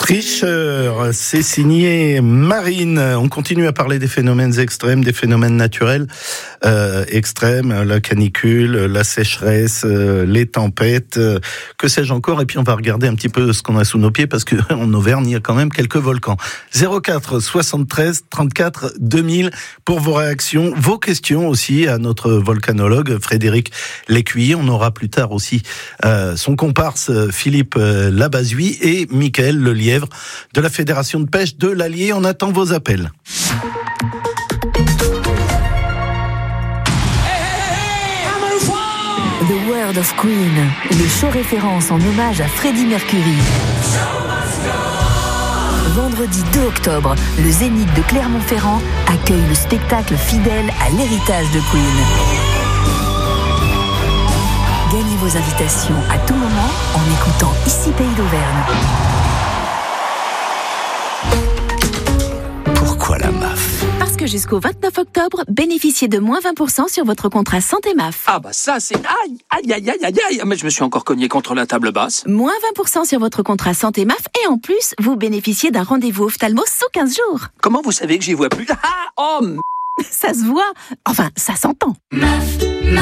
Tricheur, c'est signé Marine. On continue à parler des phénomènes extrêmes, des phénomènes naturels extrêmes, la canicule, la sécheresse, les tempêtes, que sais-je encore. Et puis on va regarder un petit peu ce qu'on a sous nos pieds parce qu'en Auvergne, il y a quand même quelques volcans. 04 73 34 2000 pour vos réactions, vos questions aussi à notre volcanologue Frédéric Lécuyer. On aura plus tard aussi son comparse Philippe Labazuy et Mickaël Lelièvre de la Fédération de pêche de l'Allier. On attend vos appels. The World of Queen, le show référence en hommage à Freddie Mercury. Vendredi 2 octobre, le Zénith de Clermont-Ferrand accueille le spectacle fidèle à l'héritage de Queen. Gagnez vos invitations à tout moment en écoutant Ici Pays d'Auvergne. Pourquoi la MAF ? Parce que jusqu'au 29 octobre, bénéficiez de moins 20% sur votre contrat santé MAF. Ah bah ça c'est... Aïe, mais je me suis encore cogné contre la table basse. Moins 20% sur votre contrat santé MAF et en plus, vous bénéficiez d'un rendez-vous ophtalmo sous 15 jours. Comment vous savez que j'y vois plus ? Ça se voit, enfin ça s'entend. MAF,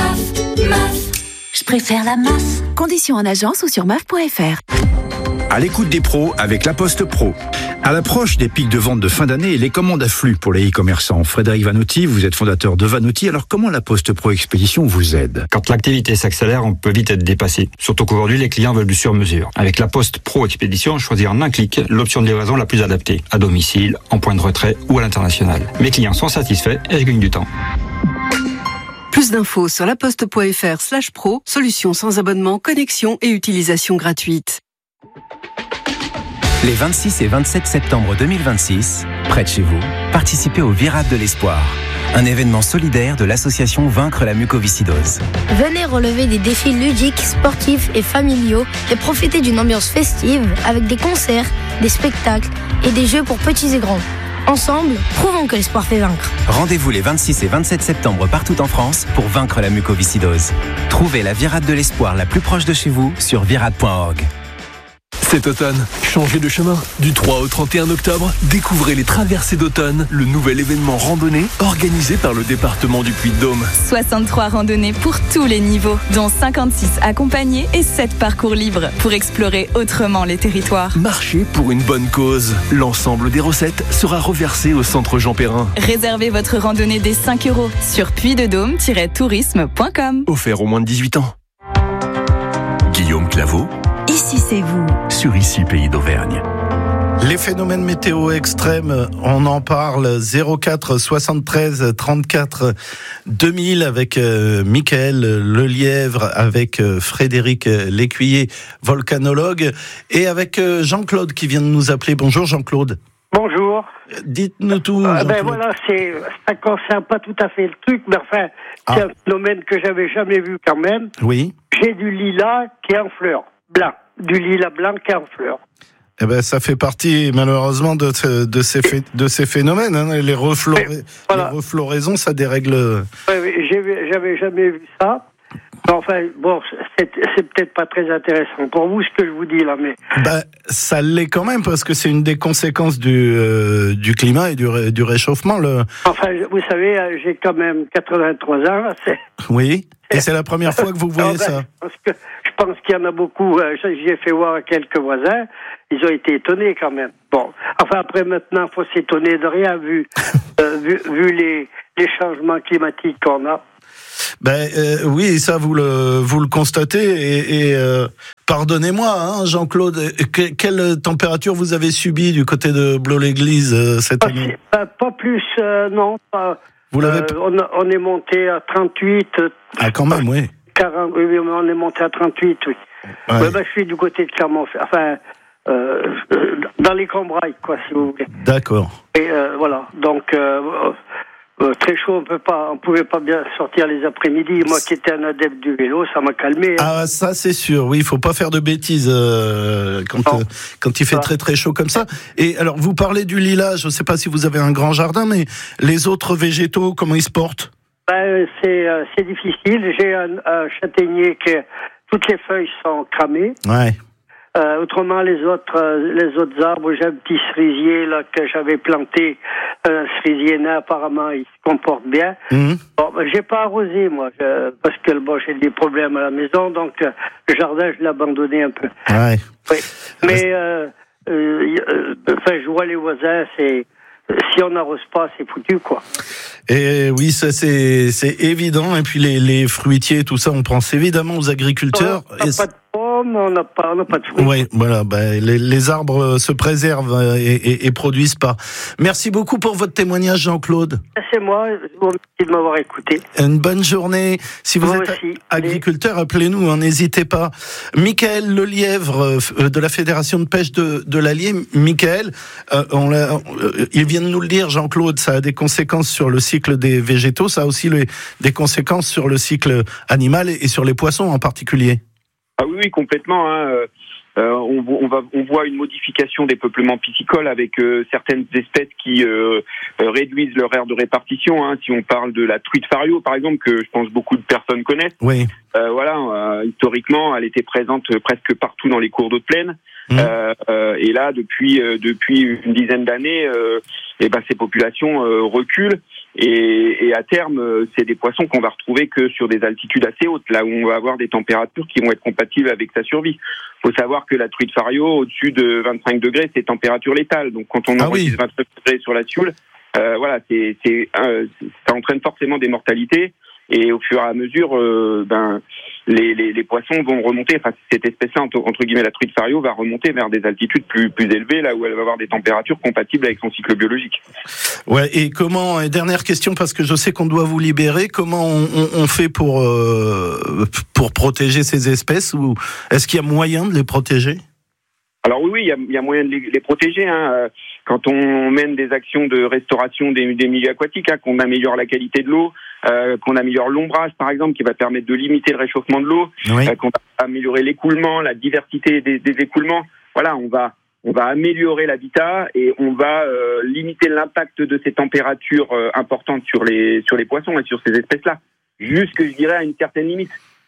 je préfère la MAF. Conditions en agence ou sur maf.fr. À l'écoute des pros avec La Poste Pro. À l'approche des pics de vente de fin d'année, les commandes affluent pour les e-commerçants. Frédéric Vanotti, vous êtes fondateur de Vanotti. Alors comment La Poste Pro Expédition vous aide ? Quand l'activité s'accélère, on peut vite être dépassé. Surtout qu'aujourd'hui, les clients veulent du sur-mesure. Avec La Poste Pro Expédition, choisir en un clic l'option de livraison la plus adaptée. À domicile, en point de retrait ou à l'international. Mes clients sont satisfaits et je gagne du temps. Plus d'infos sur laposte.fr/pro, solution sans abonnement, connexion et utilisation gratuite. Les 26 et 27 septembre 2026, près de chez vous, participez au Virade de l'Espoir, un événement solidaire de l'association Vaincre la mucoviscidose. Venez relever des défis ludiques, sportifs et familiaux et profiter d'une ambiance festive avec des concerts, des spectacles et des jeux pour petits et grands. Ensemble, prouvons que l'espoir fait vaincre. Rendez-vous les 26 et 27 septembre partout en France pour vaincre la mucoviscidose. Trouvez la Virade de l'Espoir la plus proche de chez vous sur virade.org. Cet automne, changez de chemin. Du 3 au 31 octobre, découvrez les Traversées d'automne, le nouvel événement randonnée organisé par le département du Puy-de-Dôme. 63 randonnées pour tous les niveaux, dont 56 accompagnés et 7 parcours libres pour explorer autrement les territoires. Marchez pour une bonne cause. L'ensemble des recettes sera reversé au centre Jean Perrin. Réservez votre randonnée dès 5 € sur puydedôme-tourisme.com. Offert aux moins de 18 ans. Guillaume Claveau. Ici c'est vous. Sur Ici Pays d'Auvergne. Les phénomènes météo extrêmes, on en parle 04 73 34 2000 avec Mickaël Lelièvre, avec Frédéric Lécuyer, volcanologue, et avec Jean-Claude qui vient de nous appeler. Bonjour Jean-Claude. Bonjour. Dites-nous tout. Ben voilà, ça concerne pas tout à fait le truc, mais enfin, c'est un phénomène que j'avais jamais vu quand même. Oui. J'ai du lilas qui est en fleurs, blanc. Du lilas blanc qui est en fleurs. Eh ben, ça fait partie, malheureusement, de ces phénomènes, hein. Les refloraisons, ça dérègle. Oui, j'avais jamais vu ça. Enfin, bon, c'est peut-être pas très intéressant pour vous, ce que je vous dis, là, mais... ça l'est quand même, parce que c'est une des conséquences du climat et du réchauffement, Enfin, vous savez, j'ai quand même 83 ans, là, Oui, et c'est la première fois que vous voyez ça. Parce que je pense qu'il y en a beaucoup, j'ai fait voir à quelques voisins, ils ont été étonnés quand même. Bon, enfin, après, maintenant, il faut s'étonner de rien, vu les changements climatiques qu'on a. Oui, ça vous le constatez et pardonnez-moi, hein, Jean-Claude, quelle température vous avez subie du côté de Blot-l'Église cette année ? Pas plus, non. Vous l'avez... on est monté à 38. Ah, quand même, oui. 40, oui, on est monté à 38, oui. Ouais. Je suis du côté de Clermont-Ferrand, enfin, dans les Combrailles, quoi, si vous voulez. D'accord. Et voilà, donc... très chaud, on pouvait pas bien sortir les après-midi. Moi qui étais un adepte du vélo, ça m'a calmé. Hein. Ah, ça c'est sûr. Oui, il faut pas faire de bêtises quand il fait très très chaud comme ça. Et alors, vous parlez du lilas. Je sais pas si vous avez un grand jardin, mais les autres végétaux, comment ils se portent ? C'est difficile. J'ai un châtaignier toutes les feuilles sont cramées. Ouais. Autrement, les autres arbres, j'ai un petit cerisier là que j'avais planté, un cerisier nain, apparemment, il se comporte bien. Bon, j'ai pas arrosé, moi, parce que j'ai des problèmes à la maison, donc le jardin, je l'ai abandonné un peu. Ouais. Oui. Mais, je vois les voisins, si on n'arrose pas, c'est foutu, quoi. Et oui, ça c'est évident. Et puis les fruitiers, tout ça, on pense évidemment aux agriculteurs. On n'a pas de pommes, on n'a pas de fruits. Oui, voilà. Les arbres se préservent et produisent pas. Merci beaucoup pour votre témoignage, Jean-Claude. C'est moi. Je vous remercie de m'avoir écouté. Une bonne journée. Si vous êtes agriculteur, appelez-nous, n'hésitez pas. Michael Lelièvre de la Fédération de pêche de l'Allier. Michael, il vient de nous le dire, Jean-Claude, ça a des conséquences sur le cycle des végétaux, ça a aussi des conséquences sur le cycle animal et sur les poissons en particulier. Ah oui, complètement. On voit une modification des peuplements piscicoles avec certaines espèces qui réduisent leur aire de répartition. Si on parle de la truite fario, par exemple, que je pense beaucoup de personnes connaissent. Oui. Historiquement, elle était présente presque partout dans les cours d'eau de plaine. Et là, depuis une dizaine d'années, ces populations reculent. Et à terme, c'est des poissons qu'on va retrouver que sur des altitudes assez hautes, là où on va avoir des températures qui vont être compatibles avec sa survie. Il faut savoir que la truite fario, au-dessus de 25 degrés, c'est température létale. Donc quand on enregistre 29 degrés sur la Sioule, ça entraîne forcément des mortalités. Et au fur et à mesure, les poissons vont remonter. Enfin, cette espèce-là, entre guillemets, la truite fario, va remonter vers des altitudes plus élevées, là où elle va avoir des températures compatibles avec son cycle biologique. Ouais. Et dernière question, parce que je sais qu'on doit vous libérer. Comment on fait pour protéger ces espèces, ou est-ce qu'il y a moyen de les protéger? Alors oui, il y a moyen de les protéger. Quand on mène des actions de restauration des milieux aquatiques, qu'on améliore la qualité de l'eau, qu'on améliore l'ombrage, par exemple, qui va permettre de limiter le réchauffement de l'eau, qu'on va améliorer l'écoulement, la diversité des écoulements. Voilà, on va améliorer l'habitat et on va limiter l'impact de ces températures importantes sur les poissons et sur ces espèces-là. Jusque, je dirais, à une certaine limite.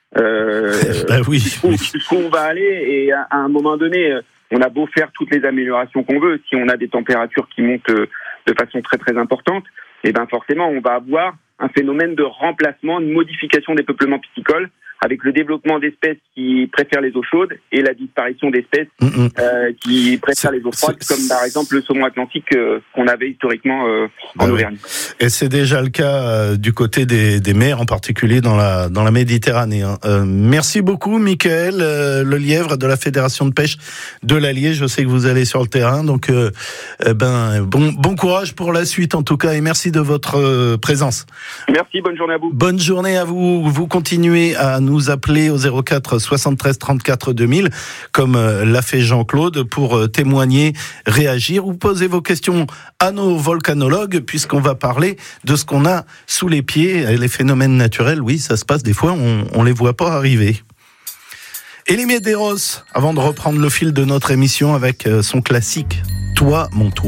Jusqu'où on va aller, et à un moment donné, on a beau faire toutes les améliorations qu'on veut, si on a des températures qui montent de façon très très importante, forcément on va avoir un phénomène de remplacement, de modification des peuplements piscicoles, avec le développement d'espèces qui préfèrent les eaux chaudes et la disparition d'espèces qui préfèrent les eaux froides, comme par exemple le saumon atlantique qu'on avait historiquement en Auvergne. Et c'est déjà le cas du côté des mers, en particulier dans la Méditerranée. Merci beaucoup, Michael Lelièvre de la Fédération de pêche de l'Allier. Je sais que vous allez sur le terrain, donc bon courage pour la suite en tout cas, et merci de votre présence. Merci, bonne journée à vous. Bonne journée à vous. Vous continuez à nous appeler au 04 73 34 2000, comme l'a fait Jean-Claude, pour témoigner, réagir ou poser vos questions à nos volcanologues, puisqu'on va parler de ce qu'on a sous les pieds. Les phénomènes naturels, oui, ça se passe des fois, on les voit pas arriver. Elie Medeiros, avant de reprendre le fil de notre émission avec son classique « Toi, mon toit ».